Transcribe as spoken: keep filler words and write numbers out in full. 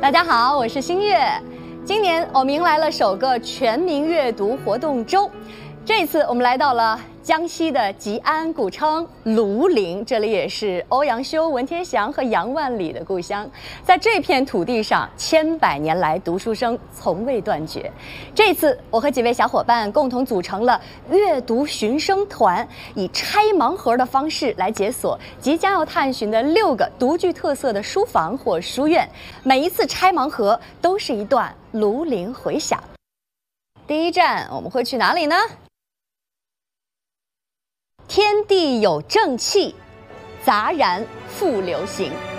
大家好，我是新月。今年我们迎来了首个全民阅读活动周，这次我们来到了江西的吉安，古称庐陵，这里也是欧阳修、文天祥和杨万里的故乡。在这片土地上，千百年来读书声从未断绝。这次我和几位小伙伴共同组成了阅读寻声团，以拆盲盒的方式来解锁即将要探寻的六个独具特色的书房或书院。每一次拆盲盒都是一段庐陵回响。第一站我们会去哪里呢？天地有正气，杂然复流行。